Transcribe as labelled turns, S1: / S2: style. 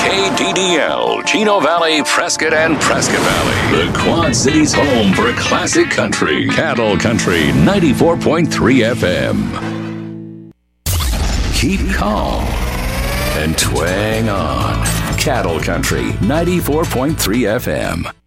S1: KDDL, Chino Valley, Prescott, and Prescott Valley. The Quad Cities' home for classic country. Cattle Country 94.3 FM. Keep calm and twang on. Cattle Country 94.3 FM.